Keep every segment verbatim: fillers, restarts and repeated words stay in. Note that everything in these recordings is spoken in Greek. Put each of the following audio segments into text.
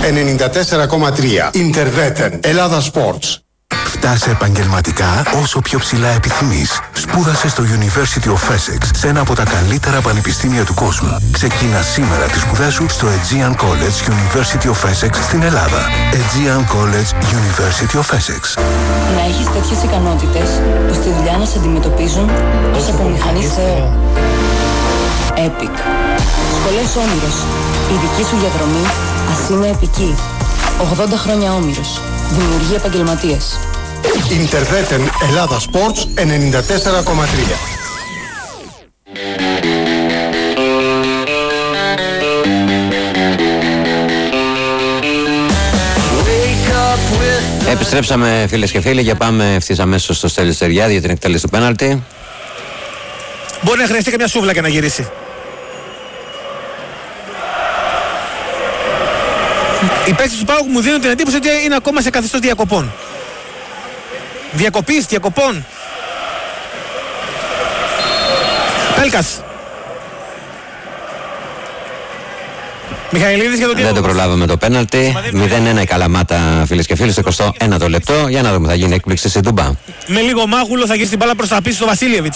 ενενήντα τέσσερα κόμμα τρία. Interveten. Ελλάδα Sports. Φτάσε επαγγελματικά όσο πιο ψηλά επιθυμείς. Σπούδασε στο University of Essex, σε ένα από τα καλύτερα πανεπιστήμια του κόσμου. Ξεκίνα σήμερα τις σπουδές σου στο Aegean College University of Essex στην Ελλάδα. Aegean College University of Essex. Να έχεις τέτοιες ικανότητες που στη δουλειά να σε αντιμετωπίζουν ως απομηχανής Θεό. Epic. Σχολές Όμηρος. Η δική σου διαδρομή ας είναι επική. ογδόντα χρόνια Όμηρος. Δημιουργεί επαγγελματίες. Interveten. Ελλάδα Sports ενενήντα τέσσερα κόμμα τρία. Επιστρέψαμε, φίλες και φίλοι, και πάμε ευθύς αμέσως στο Στέλιο Στεριάδη για την εκτέλεση του πέναλτι. Μπορεί να χρειαστεί και μια σούβλα και να γυρίσει. Οι παίκτες του ΠΑΟΚ μου δίνουν την εντύπωση ότι είναι ακόμα σε καθεστώς διακοπών. Διακοπής, διακοπών. Πέλκας. Μιχαηλίδης για το Δεν το προλάβαμε το πέναλτι. μηδέν ένα η Καλαμάτα, φίλες και φίλοι, στο εικοστό ένατο λεπτό. Για να δούμε, θα γίνει έκπληξη στην Τούμπα. Με λίγο μάγουλο θα γυρίσει την μπάλα προς τα πίσω στο Βασίλιεβιτς.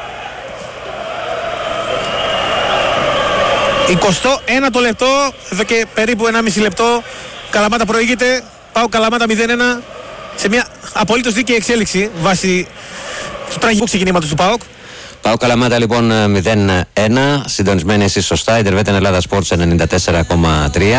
εικοστό ένατο λεπτό, εδώ και περίπου ενάμιση λεπτό. Καλαμάτα προηγείται. Πάω Καλαμάτα μηδέν ένα σε μια απολύτως δίκαιη εξέλιξη βάσει του τραγικού ξεκινήματος του ΠΑΟΚ. ΠΑΟΚ Καλαμάτα λοιπόν μηδέν ένα, συντονισμένοι εσείς σωστά. Interveten Ελλάδα Sports ενενήντα τέσσερα κόμμα τρία.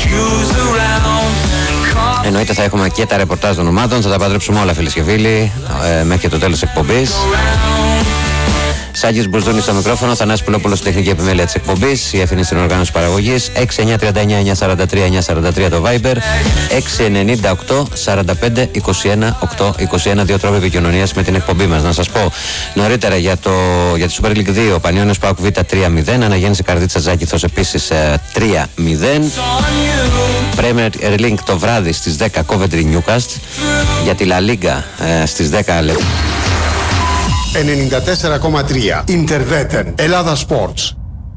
Εννοείται θα έχουμε και τα ρεπορτάζ των ομάδων, θα τα παντρέψουμε όλα, φίλες και φίλοι, ε, μέχρι και το τέλος της εκπομπής. Σάκης Μπουρζούνης στο μικρόφωνο, Θανάσης Πουλόπουλος στη τεχνική επιμέλεια της εκπομπής, η Εύη στην οργάνωση παραγωγής. έξι εννιά τριάντα εννιά εννιά σαράντα τρία εννιά σαράντα τρία το Viber, έξι εννιά οκτώ σαράντα πέντε είκοσι ένα οκτώ είκοσι ένα, δύο τρόποι επικοινωνίας με την εκπομπή μας. Να σας πω νωρίτερα για, το, για τη Super League δύο, Πανιώνιος ΠΑΟΚ Β τρία μηδέν, Αναγέννηση Καρδίτσα Ζάκηθος επίσης τρία μηδέν. Premier League το βράδυ στις δέκα Coventry Newcastle. Για τη La Liga ε, στις δέκα λεπτά. ενενήντα τέσσερα κόμμα τρία. Interveten. Ελλάδα Sports.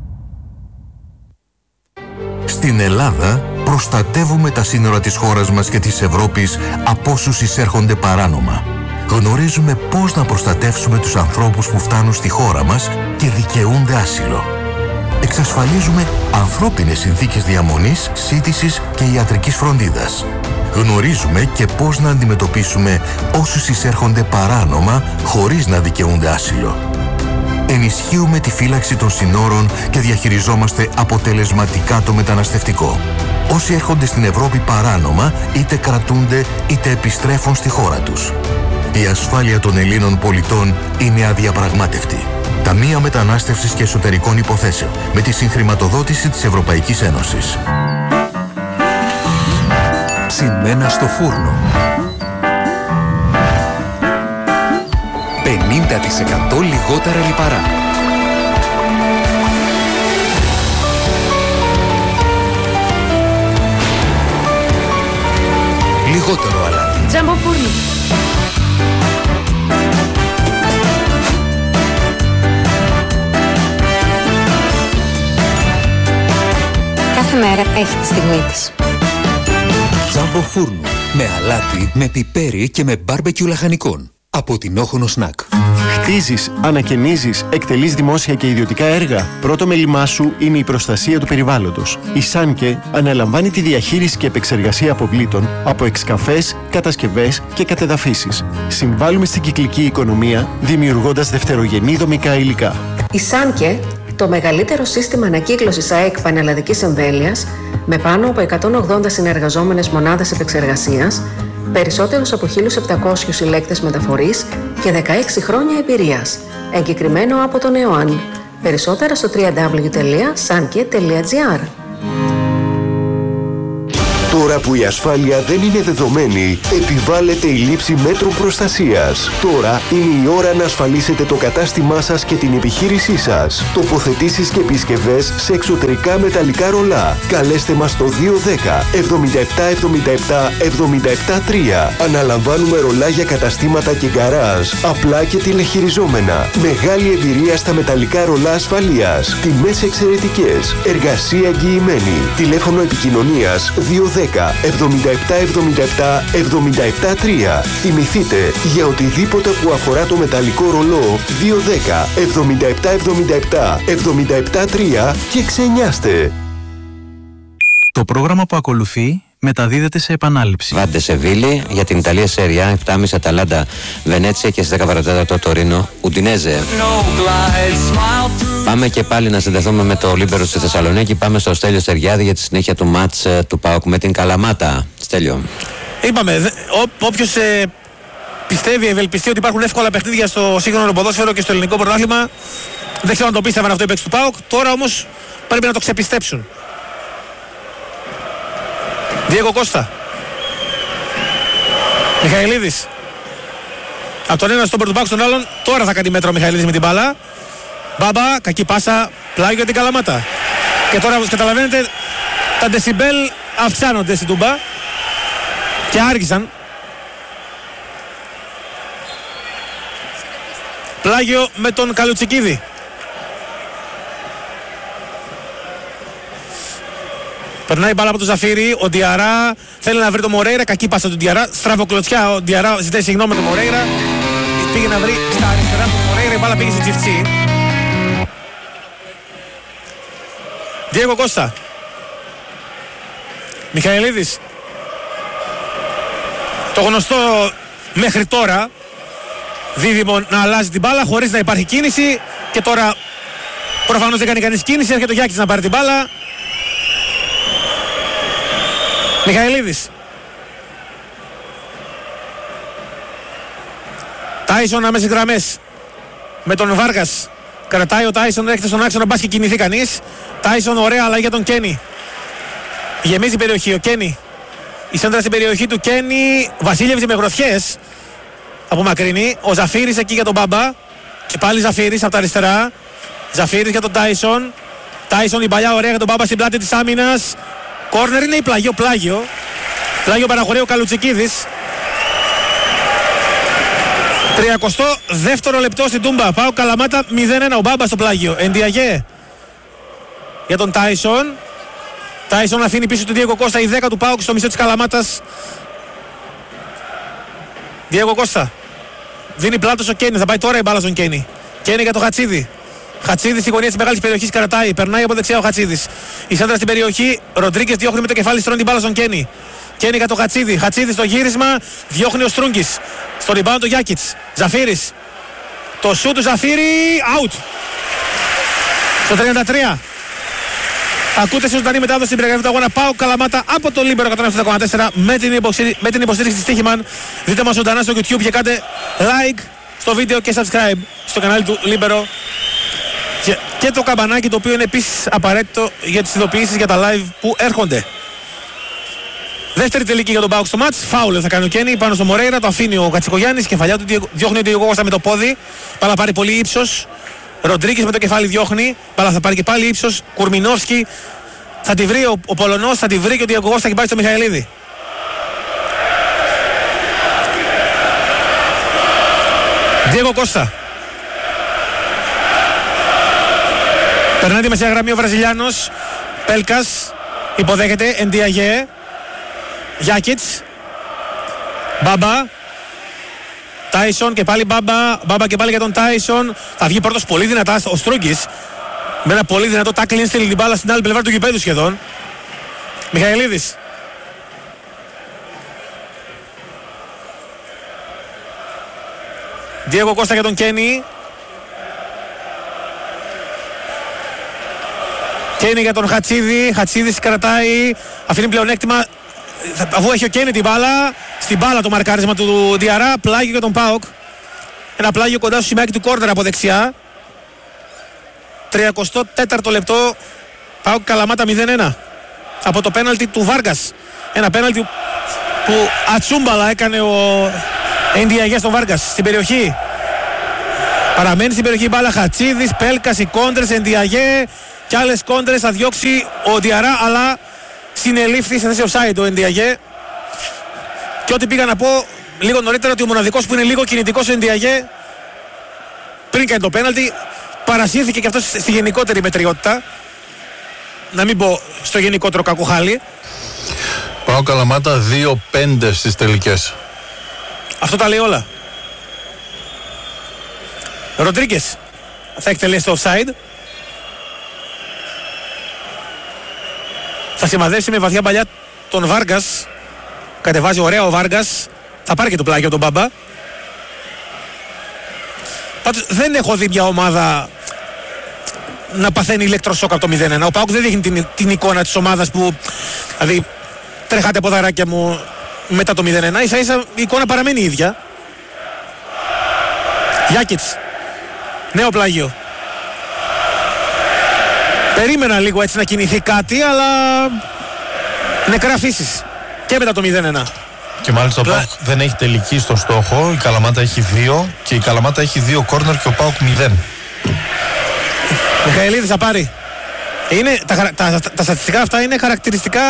Στην Ελλάδα προστατεύουμε τα σύνορα της χώρας μας και της Ευρώπης από όσους εισέρχονται παράνομα. Γνωρίζουμε πώς να προστατεύσουμε τους ανθρώπους που φτάνουν στη χώρα μας και δικαιούνται άσυλο. Εξασφαλίζουμε ανθρώπινες συνθήκες διαμονής, σύντησης και ιατρικής φροντίδας. Γνωρίζουμε και πώς να αντιμετωπίσουμε όσους εισέρχονται παράνομα χωρίς να δικαιούνται άσυλο. Ενισχύουμε τη φύλαξη των συνόρων και διαχειριζόμαστε αποτελεσματικά το μεταναστευτικό. Όσοι έρχονται στην Ευρώπη παράνομα είτε κρατούνται είτε επιστρέφουν στη χώρα τους. Η ασφάλεια των Ελλήνων πολιτών είναι αδιαπραγμάτευτη. Ταμεία Μετανάστευσης και Εσωτερικών Υποθέσεων με τη συγχρηματοδότηση της Ευρωπαϊκής Ένωσης. Ψημένα στο φούρνο. πενήντα τοις εκατό λιγότερα λιπαρά. Λιγότερο αλάτι. Τζάμπο φούρνο. Κάθε μέρα έχει τη στιγμή της. Τζάμπο φούρνο. Με αλάτι, με πιπέρι και με μπάρμπεκιου λαχανικών. Από την Όχονο Σνακ. Χτίζεις, ανακαινίζεις, εκτελείς δημόσια και ιδιωτικά έργα. Πρώτο μέλημά σου είναι η προστασία του περιβάλλοντος. Η Σάνκε αναλαμβάνει τη διαχείριση και επεξεργασία αποβλήτων από εξκαφές, κατασκευές και κατεδαφίσεις. Συμβάλλουμε στην κυκλική οικονομία δημιουργώντας δευτερογενή δομικά υλικά. Η Σάνκε, το μεγαλύτερο σύστημα ανακύκλωσης ΑΕΚ πανελλαδικής εμβέλειας, με πάνω από εκατόν ογδόντα συνεργαζόμενες μονάδες επεξεργασίας, περισσότερους από χίλιους επτακόσιους συλλέκτες μεταφορής και δεκαέξι χρόνια εμπειρίας. Εγκεκριμένο από τον ΕΟΑΝ. Περισσότερα στο double-u double-u double-u τελεία sanke τελεία gr. Τώρα που η ασφάλεια δεν είναι δεδομένη, επιβάλλεται η λήψη μέτρων προστασίας. Τώρα είναι η ώρα να ασφαλίσετε το κατάστημά σας και την επιχείρησή σας. Τοποθετήσεις και επισκευές σε εξωτερικά μεταλλικά ρολά. Καλέστε μας στο δύο δέκα εβδομήντα επτά εβδομήντα επτά εβδομήντα επτά τρία. Αναλαμβάνουμε ρολά για καταστήματα και γκαράζ, απλά και τηλεχειριζόμενα. Μεγάλη εμπειρία στα μεταλλικά ρολά ασφαλείας. Τιμές εξαιρετικές. Εργασία εγγυημένη. Τηλέφωνο επικοινωνίας δύο δέκα δέκα εβδομήντα επτά εβδομήντα επτά εβδομήντα επτά τρία. Θυμηθείτε, για οτιδήποτε που αφορά το μεταλλικό ρολό, δύο δέκα εβδομήντα επτά εβδομήντα επτά εβδομήντα επτά τρία και ξενιάστε. Το πρόγραμμα που ακολουθεί μεταδίδεται σε επανάληψη. Βάντε Σεβίλη, για την Ιταλία Σέρια, επτά και μισή Αταλάντα Βενέτσια και στις δέκα παρά τέταρτο Τωρίνο Ουντινέζε. Πάμε και πάλι να συνδεθούμε με το Λίμπερο στη Θεσσαλονίκη. Πάμε στο Στέλιο Στεριάδη για τη συνέχεια του μάτς του ΠΑΟΚ με την Καλαμάτα. Στέλιο. Είπαμε, όποιος ε, πιστεύει, ευελπιστεί ότι υπάρχουν εύκολα παιχνίδια στο σύγχρονο ποδόσφαιρο και στο ελληνικό πρωτάθλημα, δεν ξέρω αν το πίστευαν αυτό οι παίκτες του ΠΑΟΚ. Τώρα όμως πρέπει να το ξεπιστέψουν. Διέγκο Κώστα. Μιχαηλίδης. Από τον ένα στον του ΠΑΟΚ στον άλλον. Τώρα θα κάνει μέτρο ο Μιχαηλίδης με την μπάλα. Μπάμπα, κακή πάσα, πλάγιο για την Καλαμάτα. Και τώρα όπως καταλαβαίνετε τα δεσιμπέλ αυξάνονται στην Τούμπα. Και άργησαν. Πλάγιο με τον Καλουτσικίδη. Περνάει μπάλα από τον Ζαφύρι, ο Διαρά θέλει να βρει τον Μορέιρα, κακή πάσα του Διαρά, στραβοκλωτσιά, ο Διαρά ζητάει συγγνώμη με τον Μορέιρα, πήγε να βρει στα αριστερά του Μορέιρα, η μπάλα πήγε στην Τζιφτσί. Διέγκο Κώστα. Μιχαηλίδης. Το γνωστό μέχρι τώρα δίδυμο να αλλάζει την μπάλα χωρίς να υπάρχει κίνηση και τώρα προφανώς δεν κάνει κανείς κίνηση, έρχεται ο Γιάκης να πάρει την μπάλα. Μιχαηλίδης. Τάισον άμεσες γραμμές με τον Βάργας. Κρατάει ο Τάισον, έρχεται στον άξονα, μπας και κινηθεί κανείς. Τάισον, ωραία αλλαγή για τον Κένι. Γεμίζει η περιοχή ο Κένι. Η σέντρα στην περιοχή του Κένι. Βασίλευσε με γροθιές από μακρινή. Ο Ζαφύρης εκεί για τον Μπάμπα. Και πάλι Ζαφύρης από τα αριστερά. Ζαφύρης για τον Τάισον. Τάισον η παλιά ωραία για τον Μπάμπα στην πλάτη της άμυνας. Κόρνερ είναι η πλάγιο, πλάγιο. Πλάγιο παραχωρεί ο Καλουτσικίδης. τριακοστό δεύτερο λεπτό στην Τούμπα. Πάω Καλαμάτα μηδέν ένα. Ο Μπάμπα στο πλάγιο. Εντιαγέ για τον Τάισον. Τάισον αφήνει πίσω του Διέγκο Κώστα. Η δέκα του Πάουκ στο μισό της Καλαμάτας. Διέγκο Κώστα. Δίνει πλάτος ο Κένι. Θα πάει τώρα η μπάλα στον Κένι. Κένι για το Χατσίδη. Χατσίδης στη γωνία της μεγάλης περιοχής κρατάει. Περνάει από δεξιά ο Χατσίδης. Η σέντρα στην περιοχή. Ροντρίγκες διώχνει με το κεφάλι, στρώνει την μπάλα στον Κένι. Κένι για το Χατσίδη. Χατσίδη στο γύρισμα. Διώχνει ο Στρούγκης. Στο rebound του Γιάκιτς. Ζαφύρης. Το σούτ του Ζαφύρη. Out. Στο τριάντα τρία. Ακούτε σε ζωντανή μετάδοση στην περιγραφή του αγώνα ΠΑΟΚ Καλαμάτα από το Λίμπερο εκατόν επτά κόμμα τέσσερα με την, υποστήρι... με την υποστήριξη της Στίχημαν. Δείτε μας ζωντανά στο YouTube και κάντε like στο βίντεο και subscribe στο κανάλι του Λίμπερο. Και, και το καμπανάκι, το οποίο είναι επίσης απαραίτητο για τις ειδοποιήσεις για τα live που έρχονται. Δεύτερη τελική για τον ΠΑΟΚ στο μάτς. Φάουλ θα κάνει ο Κένι πάνω στο Μορέιρα. Το αφήνει ο Κατσικογιάννης. Κεφαλιά του διώχνει ο Διέγκο Κώστα με το πόδι. Πάλα πάρει πολύ ύψος. Ροντρίγκες με το κεφάλι διώχνει. Πάλα θα πάρει και πάλι ύψος. Κουρμινόφσκι. Θα τη βρει ο, ο Πολωνός. Θα τη βρει και ο Διέγκο Κώστα και πάει στο Μιχαηλίδη. Διέγκο Κώστα. Περνάει τη μεσαία γραμμή ο Βραζιλιάνος. Πέλκας. Υποδέχεται. Εντιαγέ. Γιάκιτς. Μπάμπα. Τάισον και πάλι Μπάμπα. Μπάμπα και πάλι για τον Τάισον. Θα βγει πρώτος πολύ δυνατά ο Στρούγκης. Με ένα πολύ δυνατό τάκλιν, στείλει την μπάλα στην άλλη πλευρά του γηπέδου σχεδόν. Μιχαηλίδης. Διέγκο Κώστα για τον Κένι. Κένι για τον Χατσίδη. Χατσίδης κρατάει. Αφήνει πλεονέκτημα. Αφού έχει ο Κένι την μπάλα. Στην μπάλα το μαρκάρισμα του Διαρά. Πλάγιο για τον ΠΑΟΚ. Ένα πλάγιο κοντά στο σημαίακι του κόρνερ από δεξιά. τριάντα τέταρτο λεπτό. ΠΑΟΚ Καλαμάτα μηδέν ένα. Από το πέναλτι του Βάργας. Ένα πέναλτι που ατσούμπαλα έκανε ο Εντιαγέ στον Βάργας. Στην περιοχή. Παραμένει στην περιοχή μπάλα. Χατσίδης, Πέλκας, οι κόντρες, Εντιαγέ. Και άλλες κόντρες θα διώξει ο Διαρά, αλλά συνελήφθη σε θέση offside ο Εντιαγέ. Και ό,τι πήγα να πω λίγο νωρίτερα, ότι ο μοναδικός που είναι λίγο κινητικός ο Εντιαγέ πριν κάνει το πέναλτι παρασύρθηκε και αυτός στη γενικότερη μετριότητα. Να μην πω στο γενικότερο κακό χάλι. Πάω Καλαμάτα δύο πέντε στις τελικές. Αυτό τα λέει όλα. Ροντρίγκες θα εκτελέσει το offside. Θα σημαδεύσει με βαθιά παλιά τον Βάργκας. Κατεβάζει ωραία ο Βάργκας. Θα πάρει και το πλάγιο τον Μπάμπα. Πάντως δεν έχω δει μια ομάδα να παθαίνει ηλεκτροσόκ από το μηδέν ένα. Ο ΠΑΟΚ δεν δείχνει την, την εικόνα της ομάδας που, δηλαδή, τρέχατε ποδαράκια μου μετά το μηδέν ένα. Ίσα ίσα η εικόνα παραμένει η ίδια. Γιάκιτς. Νέο πλάγιο. Περίμενα λίγο έτσι να κινηθεί κάτι, αλλά νεκρά φύσης και μετά το μηδέν ένα. Και μάλιστα ο Πλα... ΠΑΟΚ δεν έχει τελική στο στόχο. Η Καλαμάτα έχει δύο και η Καλαμάτα έχει δύο κόρνερ και ο ΠΑΟΚ μηδέν. Μιχαηλίδης θα πάρει. Είναι, τα, τα, τα, τα στατιστικά αυτά είναι χαρακτηριστικά.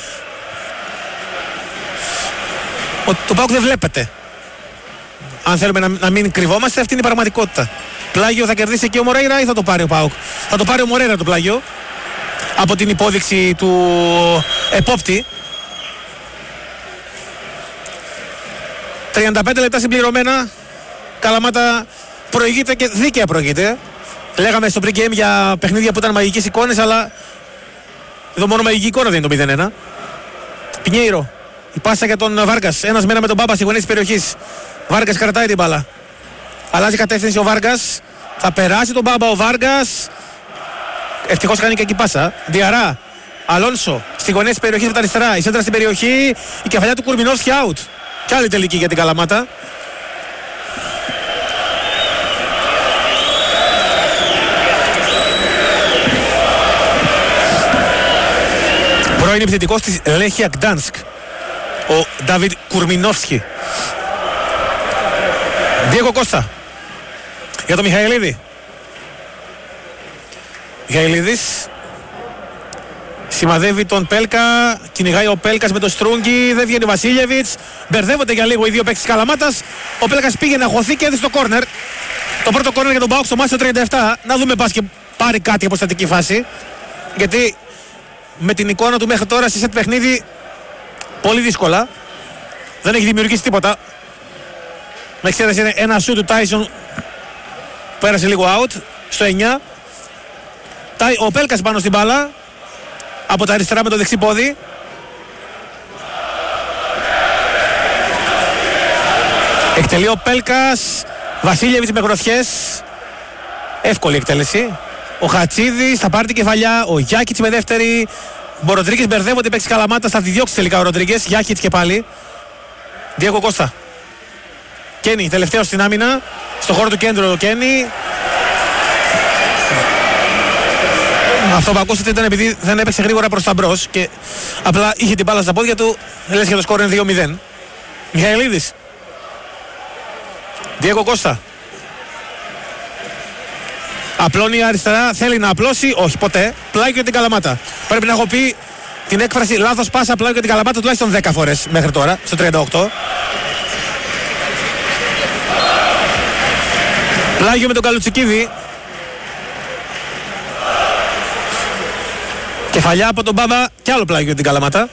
Ο, το ΠΑΟΚ δεν βλέπετε. Αν θέλουμε να, να μην κρυβόμαστε, αυτή είναι η πραγματικότητα. Πλάγιο θα κερδίσει και ο Μορέιρα ή θα το πάρει ο ΠΑΟΚ? Θα το πάρει ο Μορέιρα το πλάγιο, από την υπόδειξη του επόπτη. τριάντα πέντε λεπτά συμπληρωμένα. Καλαμάτα προηγείται και δίκαια προηγείται. Λέγαμε στο pre-game για παιχνίδια που ήταν μαγικές εικόνες, αλλά εδώ μόνο μαγική εικόνα δεν είναι το μηδέν ένα. Πινιέιρο. Η πάσα για τον Βάργκας. Ένας μένα με τον Μπάμπα στη γωνία της περιοχής. Βάργκας κρατάει την μπάλα. Αλλάζει κατεύθυνση ο Βάργκας. Θα περάσει τον Μπάμπα ο Βάργκας. Ευτυχώς κάνει και εκεί πάσα. Διαρά. Αλόνσο. Στη γωνία της περιοχής με τα αριστερά. Η σέντρα στην περιοχή. Η κεφαλιά του Κουρμινόφσκι out. Κι άλλη τελική για την Καλαμάτα. Πρώην επιθετικός της Λέχια Γκτάνσκ, ο Ντάβιντ Κουρμινόφσκι. Διέγκο Κώστα για τον Μιχαηλίδη. Μιχαηλίδης σημαδεύει τον Πέλκα, κυνηγάει ο Πέλκας με τον Στρούγκι, δεν βγαίνει ο Βασίλεβιτς, μπερδεύονται για λίγο οι δύο παίκτες της Καλαμάτας. Ο Πέλκας πήγε να χωθεί και έδειξε το κόρνερ. Το πρώτο κόρνερ για τον ΠΑΟΚ στο μάτι στο τριάντα επτά. Να δούμε πας και πάρει κάτι από στατική φάση, γιατί με την εικόνα του μέχρι τώρα σε σετ παιχνίδι πολύ δύσκολα. Δεν έχει δημιουργήσει τίποτα. Με εξαίρεση ένα σου του Τάισον, πέρασε λίγο out στο εννιά. Ο Πέλκας πάνω στην μπάλα από τα αριστερά με το δεξί πόδι. Εκτελεί ο Πέλκας. Βασίλεβιτς με γροθιές. Εύκολη εκτέλεση. Ο Χατσίδης θα πάρει την κεφαλιά. Ο Γιάκιτς με δεύτερη. Ο Ροντρίγκες μπερδεύονται, παίξει Καλαμάτα. Θα τη διώξει τελικά ο Ροντρίγκες. Γιάκιτς και πάλι. Διέγκο Κώστα. Κένι, τελευταίο στην άμυνα. Στο χώρο του κέντρου ο Κένι. Αυτό που ακούσατε ήταν επειδή δεν έπαιξε γρήγορα προς τα μπρος και απλά είχε την μπάλα στα πόδια του. Λες και το σκόρ είναι δύο μηδέν. Μιχαηλίδης. Διέγκο Κώστα. Απλώνει αριστερά, θέλει να απλώσει, όχι ποτέ. Πλάγιο για την Καλαμάτα. Πρέπει να έχω πει την έκφραση λάθος πάσα πλάγιο για την Καλαμάτα τουλάχιστον δέκα φορές μέχρι τώρα, στο τριάντα οκτώ. Πλάγιο με τον Καλουτσικίδη. Κεφαλιά από τον Μπάμπα και άλλο πλάγιο για την Καλαμάτα.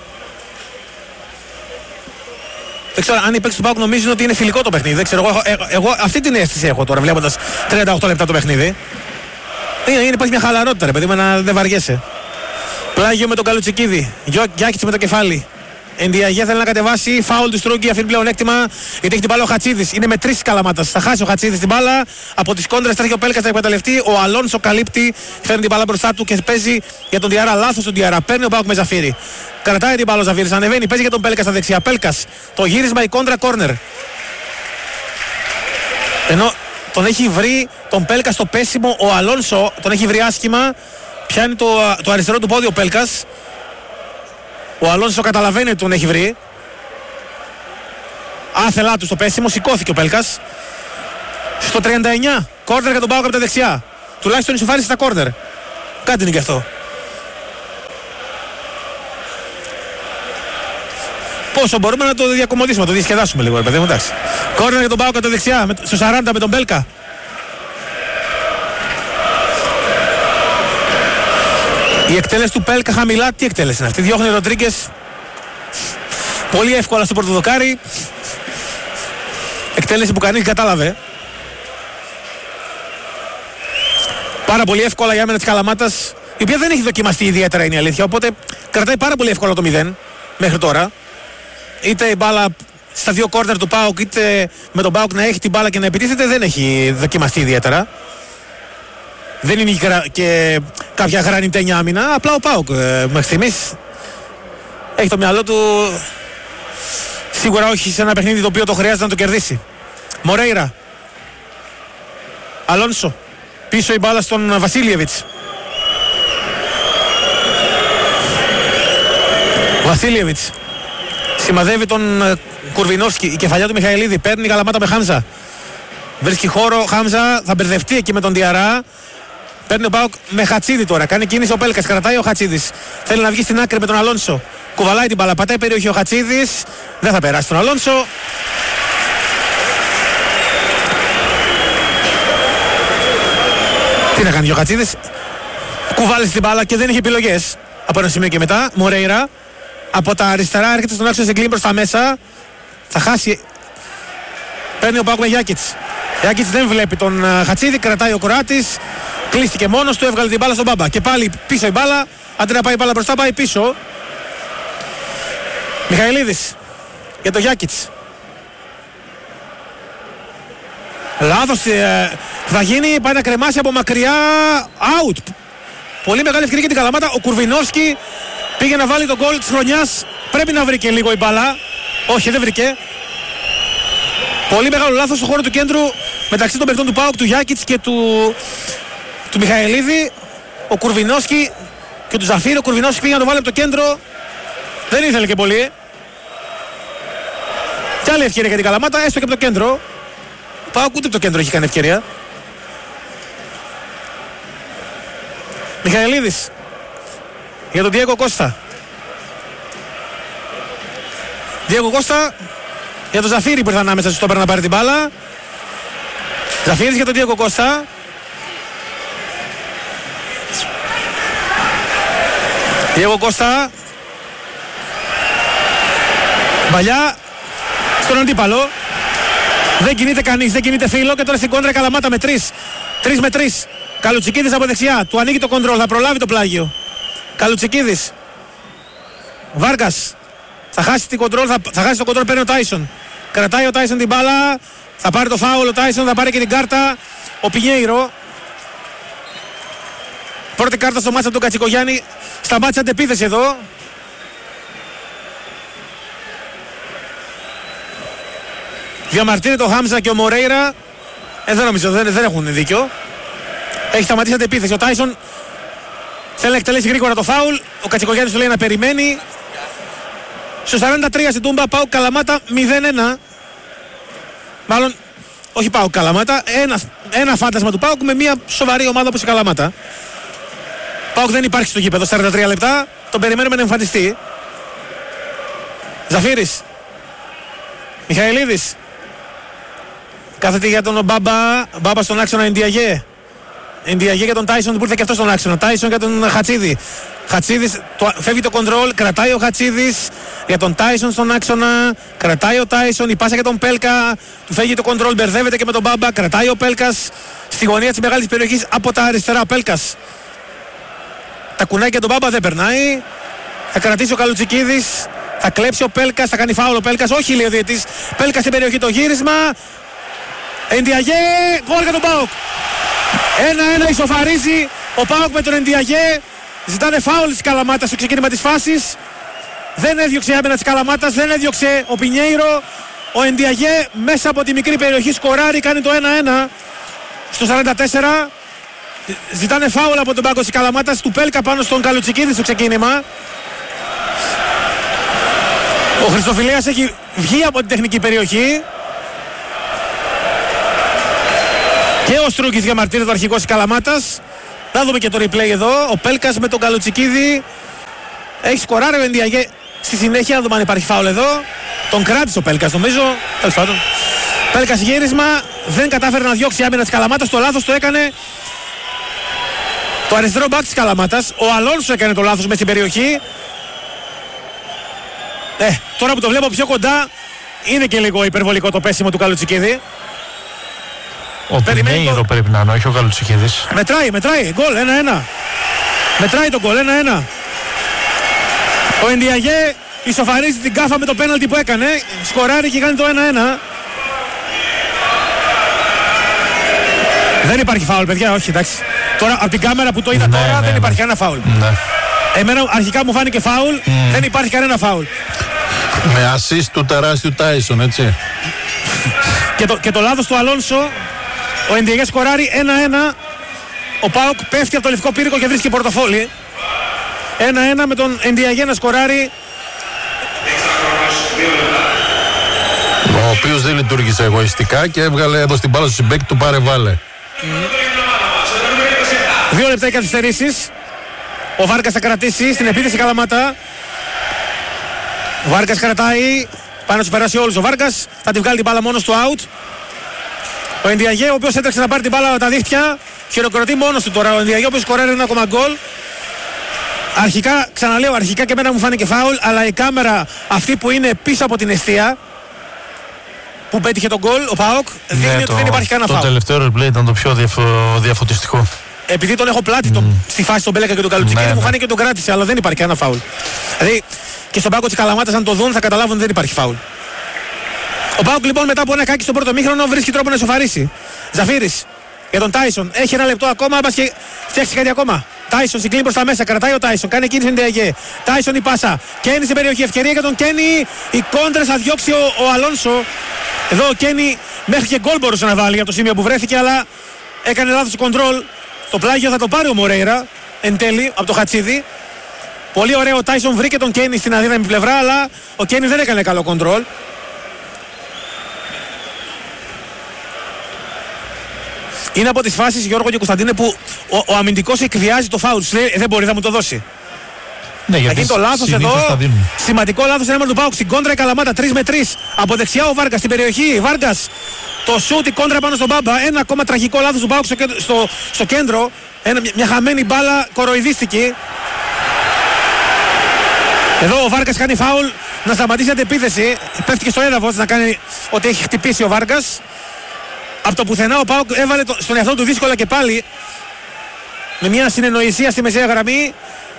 Δεν ξέρω αν οι παίκτες του ΠΑΟΚ νομίζουν ότι είναι φιλικό το παιχνίδι. Δεν ξέρω, εγώ, εγώ, εγώ αυτή την αίσθηση έχω τώρα βλέποντας τριάντα οκτώ λεπτά το παιχνίδι. Είναι, είναι, υπάρχει μια χαλαρότητα ρε παιδί με να δεν βαριέσαι. Πλάγιο με τον Καλουτσικίδη. Γιάκιτς με το κεφάλι. Ενδιαγέ θέλει να κατεβάσει. Φάουλ του Στρούγκη, αφήνει πλέον έκτημα. Γιατί έχει την μπάλα ο Χατσίδης. Είναι με τρεις Καλαμάτας. Θα χάσει ο Χατσίδης την μπάλα. Από τις κόντρες τρέχει ο Πέλκας, θα εκμεταλλευτεί. Ο Αλόνσο καλύπτει. Φέρνει την μπάλα μπροστά του και παίζει για τον Διαρά. Λάθος τον Διαρά. Παίρνει ο ΠΑΟΚ με Ζαφύρι. Κρατάει την μπάλα ο Ζαφύρης. Ανεβαίνει. Παίζει για τον Πέλκα στα δεξιά. Πέλκας. Το γύρισμα η κόντρα κόρνερ. Ενώ τον έχει βρει τον Πέλκα στο πέσιμο ο Αλόνσο. Τον έχει βρει άσχημα. Πιάνει το, το αριστερό του πόδι ο Πέλκας. Ο Αλόνσο καταλαβαίνει ότι τον έχει βρει. Άθελά του στο πέσιμο, σηκώθηκε ο Πέλκας. Στο τριάντα εννιά, κόρνερ για τον ΠΑΟΚ από τα δεξιά. Τουλάχιστον ισοφάρισε στα κόρνερ. Κάτι είναι και αυτό. Πόσο μπορούμε να το διακομωδήσουμε, να το διασκεδάσουμε λίγο, ρε παιδί μου, εντάξει. Κόρνερ για τον ΠΑΟΚ από τα δεξιά, στο σαράντα με τον Πέλκα. Η εκτέλεση του Πέλκα χαμηλά, τι εκτέλεση είναι αυτή? Διώχνει ο Ροντρίγκες. Πολύ εύκολα στο πορτοδοκάρι. Εκτέλεση που κανείς κατάλαβε. Πάρα πολύ εύκολα η άμυνα της Καλαμάτας, η οποία δεν έχει δοκιμαστεί ιδιαίτερα, είναι η αλήθεια. Οπότε κρατάει πάρα πολύ εύκολα το μηδέν μέχρι τώρα. Είτε η μπάλα στα δύο κόρνερ του ΠΑΟΚ, είτε με τον ΠΑΟΚ να έχει την μπάλα και να επιτίθεται, δεν έχει δοκιμαστεί ιδιαίτερα. Δεν είναι και κάποια γρανιτένια άμυνα. Απλά ο ΠΑΟΚ μέχρι στιγμής έχει το μυαλό του σίγουρα όχι σε ένα παιχνίδι το οποίο το χρειάζεται να το κερδίσει. Μορέιρα. Αλόνσο. Πίσω η μπάλα στον Βασίλιεβιτς. Βασίλιεβιτς σημαδεύει τον Κουρβινόφσκι. Η κεφαλιά του Μιχαηλίδη. Παίρνει η Καλαμάτα με Χάμζα. Βρίσκει χώρο. Χάμζα θα μπερδευτεί εκεί με τον Διαρά. Παίρνει ο ΠΑΟΚ με Χατσίδη τώρα. Κάνει κίνηση ο Πέλκας. Κρατάει ο Χατσίδης. Θέλει να βγει στην άκρη με τον Αλόνσο. Κουβαλάει την μπάλα. Πατάει περιοχή ο Χατσίδης. Δεν θα περάσει τον Αλόνσο. Τι να κάνει ο Χατσίδης. Κουβάλει την μπάλα και δεν έχει επιλογές. Από ένα σημείο και μετά. Μορέιρα. Από τα αριστερά έρχεται στον άξονα Ζεγκλίν προς τα μέσα. Θα χάσει. Παίρνει ο ΠΑΟΚ με Γιάκιτς. Γιάκιτς δεν βλέπει τον Χατσίδη. Κρατάει ο Κοράτης. Κλείστηκε μόνος του. Έβγαλε την μπάλα στον Μπάμπα. Και πάλι πίσω η μπάλα. Αντί να πάει η μπάλα μπροστά, πάει πίσω. Μιχαηλίδης για το Γιάκιτς. Λάθος ε, θα γίνει. Πάει να κρεμάσει από μακριά. Out. Πολύ μεγάλη ευκαιρία για την Καλαμάτα. Ο Κουρβινόφσκι πήγε να βάλει τον γκολ της χρονιάς. Πρέπει να βρει και λίγο η μπάλα. Όχι, δεν βρήκε. Πολύ μεγάλο λάθος στο χώρο του κέντρου μεταξύ των παιχτών του ΠΑΟΚ, του Γιάκιτς και του, του Μιχαηλίδη. Ο Κουρβινόφσκι και του Ζαφίρη. Ο Κουρβινόφσκι πήγε να το βάλει από το κέντρο. Δεν ήθελε και πολύ. Και άλλη ευκαιρία για την Καλαμάτα, έστω και από το κέντρο. Ο ΠΑΟΚ ούτε από το κέντρο έχει κάνει ευκαιρία. Μιχαηλίδης για τον Διέγκο Κώστα. Διέγκο Κώστα για τον Ζαφίρη που ήρθε ανάμεσα στο στόπερ να πάρει την μπάλα. Ζαφίρης για τον Διέγκο Κώστα. Διέγκο Κώστα. Μπαλιά στον αντίπαλο. Δεν κινείται κανείς, δεν κινείται φίλο και τώρα στην κόντρα Καλαμάτα με τρεις. Τρεις με τρεις. Καλουτσικίδης από δεξιά. Του ανοίγει το κοντρόλ, θα προλάβει το πλάγιο. Καλουτσικίδης. Βάρκας. Θα χάσει την κοντρόλ, θα, θα χάσει το κοντρόλ, παίρνει ο Τάισον. Κρατάει ο Τάισον την μπάλα. Θα πάρει το φάουλ ο Τάισον, θα πάρει και την κάρτα. Ο Πινιέιρο. Πρώτη κάρτα στο μάτσα του Κατσικογιάννη. Σταμάτησε αντεπίθεση εδώ. Διαμαρτύρεται ο Χάμζα και ο Μορέιρα. Ε, δεν νομίζω, δεν, δεν έχουν δίκιο. Έχει σταματήσει αντεπίθεση. Ο Τάισον θέλει να εκτελέσει γρήγορα το φάουλ. Ο Κατσικογιάννης του λέει να περιμένει. Στο σαράντα τρία στην Τούμπα, ΠΑΟΚ Καλαμάτα μηδέν ένα. Μάλλον, όχι ΠΑΟΚ Καλαμάτα. Ένα, ένα φάντασμα του ΠΑΟΚ με μια σοβαρή ομάδα όπως η Καλαμάτα. ΠΑΟΚ δεν υπάρχει στο γήπεδο. σαράντα τρία λεπτά. Τον περιμένουμε να εμφανιστεί. Ζαφίρης. Μιχαηλίδης. Κάθεται για τον Μπάμπα. Μπάμπα στον άξονα Εντιαγέ. Εντιαγέ για τον Τάισον που ήρθε και αυτό στον άξονα. Τάισον για τον Χατσίδη. Χατσίδης, το, φεύγει το κοντρόλ, κρατάει ο Χατσίδης για τον Τάισον στον άξονα. Κρατάει ο Τάισον, η πάσα για τον Πέλκα. Του φεύγει το κοντρόλ, μπερδεύεται και με τον Μπάμπα. Κρατάει ο Πέλκας στη γωνία της μεγάλης περιοχής από τα αριστερά. Ο Πέλκας. Τα κουνάει και τον Μπάμπα, δεν περνάει. Θα κρατήσει ο Καλουτσικίδης. Θα κλέψει ο Πέλκας, θα κάνει φάουλ ο Πέλκας. Όχι, λέει ο διαιτής. Πέλκας στην περιοχή, το γύρισμα. Εντιαγέ, γκολ για τον ΠΑΟΚ. ένα-ένα ισοφαρίζει ο ΠΑΟΚ με τον Εντιαγέ. Ζητάνε φάουλ της Καλαμάτας στο ξεκίνημα της φάσης. Δεν έδιωξε η άμυνα της Καλαμάτας, δεν έδιωξε ο Πινιέιρο. Ο Εντιαγέ μέσα από τη μικρή περιοχή σκοράρει, κάνει το ένα-ένα στο σαράντα τέσσερα. Ζητάνε φάουλ από τον πάγκο της Καλαμάτας, του Πέλκα πάνω στον Καλουτσικίδη στο ξεκίνημα. Ο Χριστοφιλέας έχει βγει από την τεχνική περιοχή. Και ο Στρούγκης διαμαρτύρεται, ο αρχηγός της Καλαμάτας. Θα δούμε και το replay εδώ. Ο Πέλκας με τον Καλουτσικίδη. Έχει σκοράρει ο Εντιαγέ. Στη συνέχεια, να δούμε αν υπάρχει φάουλ εδώ. Τον κράτησε ο Πέλκας νομίζω. Τέλος πάντων. Πέλκας γύρισμα. Δεν κατάφερε να διώξει η άμυνα της Καλαμάτας. Το λάθος το έκανε το αριστερό μπακ της Καλαμάτας. Ο Αλόνσο έκανε το λάθος μες στην περιοχή. Ε, τώρα που το βλέπω πιο κοντά, είναι και λίγο υπερβολικό το πέσιμο του Καλουτσικίδη. Ο Πινέιρο το... πρέπει να είναι, όχι ο Καλουτσικίδης. Μετράει, μετράει, γκολ, ένα ένα. Μετράει το γκολ, ένα ένα. Ο Ενδιαγέ ισοφαρίζει την κάφα με το πέναλτι που έκανε. Σκοράρει και κάνει το ένα ένα. Δεν υπάρχει φάουλ, παιδιά, όχι, εντάξει. Τώρα από την κάμερα που το είδα ναι, τώρα ναι, δεν ναι. υπάρχει κανένα φάουλ. Ναι. Εμένα αρχικά μου φάνηκε φάουλ, mm. δεν υπάρχει κανένα φάουλ. Με assist του τεράστιου Τάισον, έτσι. και, το, και το λάθος του Αλόνσο, ο Ενδιαγέ σκοράρει ένα ένα. Ο ΠΑΟΚ πέφτει από το λευκό πύρικο και βρίσκει πορτοφόλι. ένα ένα με τον Ενδιαγέ να σκοράρει. Ο οποίος δεν λειτουργήσε εγωιστικά και έβγαλε εδώ στην μπάλα στο συμπέκτη του πάρε βάλε. Mm. Δύο λεπτά οι καθυστερήσεις. Ο Βάρκας θα κρατήσει στην επίθεση Καλαμάτα. Ο Βάρκας κρατάει. Πάνω να σου περάσει όλους ο Βάρκας. Θα τη βγάλει την μπάλα μόνος του out. Ο Ενδιαγέ, ο οποίος έτρεξε να πάρει την μπάλα από τα δίχτυα, χειροκροτεί μόνος του τώρα. Ο Ενδιαγέ, ο οποίος σκοράρει ένα ακόμα γκολ. Αρχικά, ξαναλέω, αρχικά και εμένα μου φάνηκε φάουλ, αλλά η κάμερα αυτή που είναι πίσω από την εστία, που πέτυχε τον γκολ, ο ΠΑΟΚ, δείχνει ναι, ότι το, δεν υπάρχει κανένα φάουλ. Το τελευταίο replay ήταν το πιο διαφο, διαφωτιστικό. Επειδή τον έχω πλάτη mm. το, στη φάση τον Μπέλεκα και τον Καλουτσικίδη, ναι, μου φάνηκε και τον κράτησε, αλλά δεν υπάρχει κανένα φάουλ. Δηλαδή και στον πάγκο της Καλαμάτας, αν το δουν, θα καταλάβουν ότι δεν υπάρχει φάουλ. Ο ΠΑΟΚ λοιπόν μετά από ένα κάκι στο πρώτο μήχρονο βρίσκει τρόπο να ισοφαρίσει. Ζαφύρης για τον Τάισον. Έχει ένα λεπτό ακόμα, μπας και φτιάξει κάτι ακόμα. Τάισον συγκλίνει προς τα μέσα, κρατάει ο Τάισον. Κάνει κίνηση Ενδιαγέ. Τάισον η πάσα. Κένι στην περιοχή. Ευκαιρία για τον Κένι. Οι κόντρες θα διώξει ο, ο Αλόνσο. Εδώ ο Κένι μέχρι και γκολ μπορούσε να βάλει από το σημείο που βρέθηκε, αλλά έκανε λάθος κοντρόλ. Το πλάγιο θα το πάρει ο Μορέιρα εν τέλει από το Χατσίδι. Πολύ ωραίο ο Τάισον βρήκε τον Κένι στην αδύναμη πλευρά, αλλά ο Κένι δεν έκανε καλό κοντρόλ. Είναι από τις φάσεις, Γιώργο και Κωνσταντίνε, που ο, ο αμυντικός εκβιάζει το φάουλ. Δεν μπορεί να μου το δώσει. Ναι, θα γίνει το λάθος εδώ. Σημαντικό λάθος είναι του ΠΑΟΚ. Στην κόντρα η Καλαμάτα τρία με τρία. Από δεξιά ο Βάργκας στην περιοχή. Βάργκας το σούτ, η κόντρα πάνω στον Μπάμπα. Ένα ακόμα τραγικό λάθος του ΠΑΟΚ στο, στο, στο κέντρο. Ένα, μια χαμένη μπάλα, κοροϊδίστηκε. Εδώ ο Βάργκας κάνει φάουλ να σταματήσει την αντεπίθεση. Πέφτει και στο έδαφος να κάνει ότι έχει χτυπήσει ο Βάργκας. Από το πουθενά ο ΠΑΟΚ έβαλε το, στον εαυτό του δύσκολα και πάλι. Με μια συνεννοησία στη μεσαία γραμμή.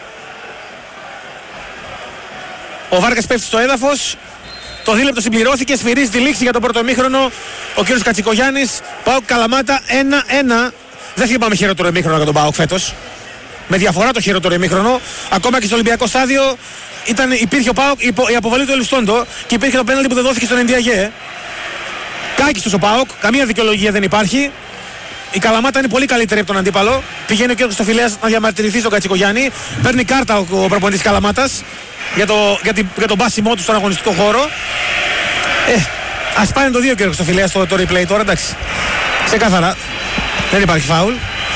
Ο Βάρκας πέφτει στο έδαφος. Το δίλεπτο συμπληρώθηκε. Σφυρίζει τη λήξη για τον πρώτο ημίχρονο ο κύριος Κατσικογιάννης. ΠΑΟΚ Καλαμάτα ένα ένα. Δεν θυμάμαι χειρότερο ημίχρονο για τον ΠΑΟΚ φέτος. Με διαφορά το χειρότερο ημίχρονο. Ακόμα και στο Ολυμπιακό στάδιο ήταν, υπήρχε ο ΠΑΟΚ, η αποβολή του Ελουστόντο και υπήρχε το πέναλτι που δεν δόθηκε στον Ενδιαγέ. Κάκιστος ο ΠΑΟΚ. Καμία δικαιολογία δεν υπάρχει. Η Καλαμάτα είναι πολύ καλύτερη από τον αντίπαλο. Πηγαίνει ο κ. Στοφιλέας να διαμαρτυρηθεί στον Κατσικογιάννη. Παίρνει κάρτα ο, ο προπονητής Καλαμάτας για, το, για, την, για τον πάσιμό του στον αγωνιστικό χώρο. Ε, ας πάνε το δύο κ. Στοφιλέας το, το replay τώρα, εντάξει. Ξεκάθαρα. Δεν υπάρχει φάουλ.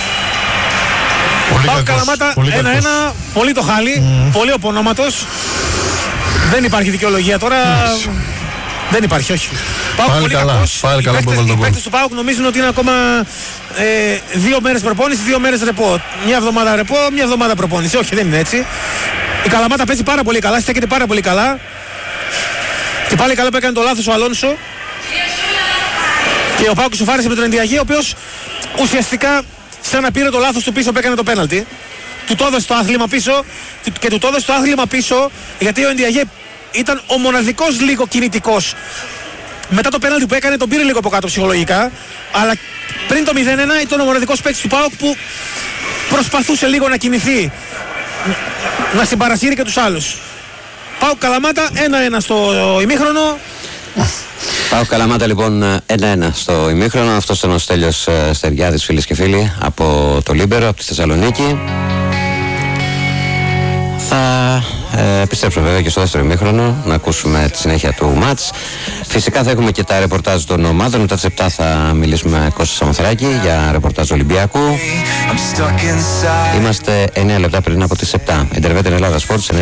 Πάω Καλαμάτα ένα ένα. Πολύ το χάλι. Mm. Πολύ ο πονόματος. Δεν υπάρχει δικαιολογία τώρα. Mm. Δεν υπάρχει, όχι. Πάω πολύ καλά, κακός. Πάλι καλά. Οι παίκτες του ΠΑΟΚ νομίζουν ότι είναι ακόμα ε, δύο μέρες προπόνηση, δύο μέρες ρεπό. Μια εβδομάδα ρεπό, μια εβδομάδα προπόνηση. Όχι, δεν είναι έτσι. Η Καλαμάτα παίζει πάρα πολύ καλά, στέκεται πάρα πολύ καλά. Και πάλι καλά που έκανε το λάθος ο Αλόνσο. Και ο ΠΑΟΚ σοφάρισε με τον Ενδιαγέ, ο οποίος ουσιαστικά σαν να πήρε το λάθος του πίσω που έκανε το πέναλτι. Του το έδωσε το άθλημα πίσω και του το έδωσε το άθλημα πίσω γιατί ο Ενδιαγέ ήταν ο μοναδικός λίγο κινητικός. Μετά το πέναλτι που έκανε τον πήρε λίγο από κάτω ψυχολογικά, αλλά πριν το μηδέν ένα ήταν ο μοναδικός παίκτης του ΠΑΟΚ που προσπαθούσε λίγο να κινηθεί, να συμπαρασύρει και τους άλλους. ΠΑΟΚ Καλαμάτα ένα ένα στο ημίχρονο. ΠΑΟΚ Καλαμάτα λοιπόν ένα ένα στο ημίχρονο. Αυτός ήταν ο Στέλιος Στεριάδης, φίλες και φίλοι, από το Λίμπερο, από τη Θεσσαλονίκη. Θα ε, επιστρέψω βέβαια και στο δεύτερο ημίχρονο να ακούσουμε τη συνέχεια του μάτς. Φυσικά θα έχουμε και τα ρεπορτάζ των ομάδων. Μετά τις επτά θα μιλήσουμε με Κώστα Σαμοθράκη για ρεπορτάζ Ολυμπιακού. Είμαστε εννέα λεπτά πριν από τις επτά. Ιντερβέτ Ελλάδα Sports.